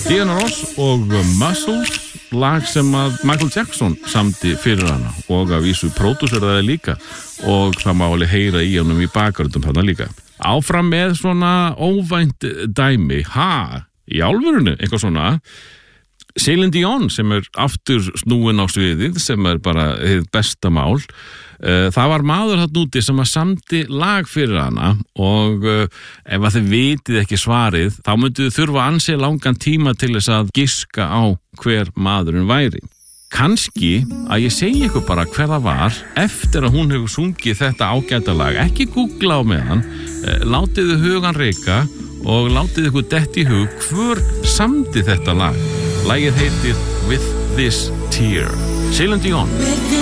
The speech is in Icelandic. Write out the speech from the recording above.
Diana Ross og Muscles, lag sem að Michael Jackson samdi fyrir hana og að vísu pródúseraði líka og það má alveg heyra í honum í bakgröndum hana líka. Áfram með svona óvænt dæmi, í alvörinu, eitthvað svona. Celine Dion sem aftur snúin á sviðið sem bara hið besta mál. Það var maður þarna úti sem að samdi lag fyrir hana og ef að þið vitið ekki svarið þá mynduð þurfa ansi langan tíma til þess að giska á hver maðurinn væri. Kannski að ég segi ykkur bara hver það var eftir að hún hefur sungið þetta ágæta lag. Ekki googla á meðan, látið hugan reika og látið ykkur dett í hug hver samdi þetta lag. Lagið heitir With This Tear. Celine Dion.